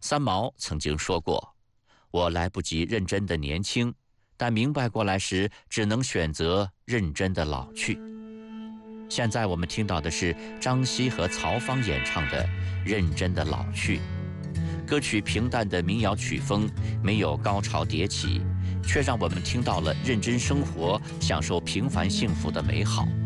三毛曾经说过：“我来不及认真的年轻，但明白过来时，只能选择认真的老去。”现在我们听到的是张希和曹芳演唱的《认真的老去》。歌曲平淡的民谣曲风，没有高潮迭起，却让我们听到了认真生活、享受平凡幸福的美好。